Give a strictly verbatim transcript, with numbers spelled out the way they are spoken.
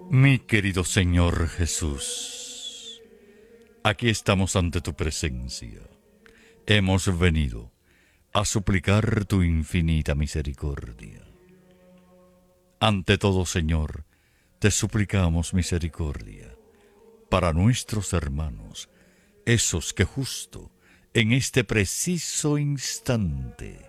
Mi querido Señor Jesús, aquí estamos ante tu presencia. Hemos venido a suplicar tu infinita misericordia. Ante todo, Señor, te suplicamos misericordia para nuestros hermanos, esos que justo en este preciso instante